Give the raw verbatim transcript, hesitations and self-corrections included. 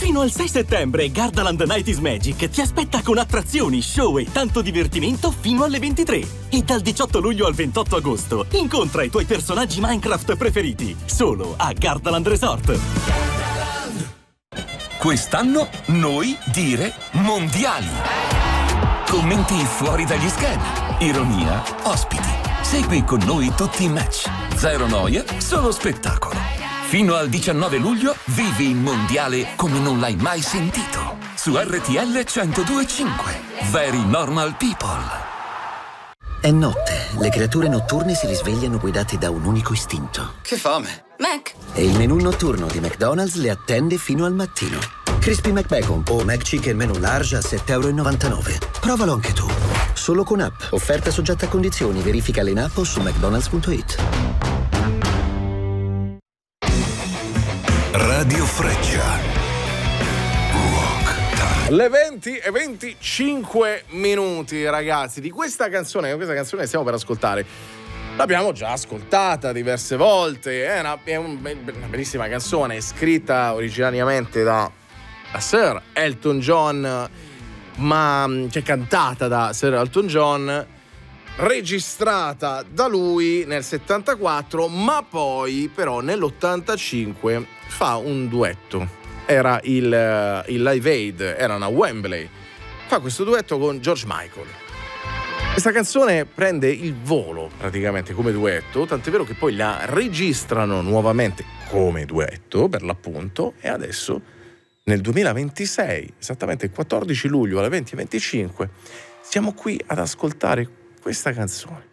Fino al sei settembre Gardaland Night is Magic ti aspetta con attrazioni, show e tanto divertimento fino alle ventitré. E dal diciotto luglio al ventotto agosto incontra i tuoi personaggi Minecraft preferiti, solo a Gardaland Resort. Quest'anno noi dire mondiali. Commenti fuori dagli schermi, ironia, ospiti. Segui con noi tutti i match. Zero noia, solo spettacolo. Fino al diciannove luglio vivi il mondiale come non l'hai mai sentito. Su R T L centodue e cinque. Very Normal People. È notte. Le creature notturne si risvegliano guidate da un unico istinto. Che fame. Mac. E il menù notturno di McDonald's le attende fino al mattino. Crispy McBacon o McChicken menù large a sette e novantanove euro. Provalo anche tu. Solo con app. Offerta soggetta a condizioni. Verificale in app o su mcdonalds punto it. Radio Freccia. Rock Time. Le venti e venticinque minuti, ragazzi, di questa canzone, questa canzone che stiamo per ascoltare. L'abbiamo già ascoltata diverse volte. È una, è un, una bellissima canzone, scritta originariamente da, da Sir Elton John, ma che è cantata da Sir Elton John, registrata da lui nel settantaquattro, ma poi però nell'ottantacinque fa un duetto. Era il, il Live Aid, era una Wembley. Fa questo duetto con George Michael. Questa canzone prende il volo praticamente come duetto, tant'è vero che poi la registrano nuovamente come duetto, per l'appunto, e adesso nel duemilaventisei, esattamente il quattordici luglio alle venti e venticinque, siamo qui ad ascoltare questa canzone.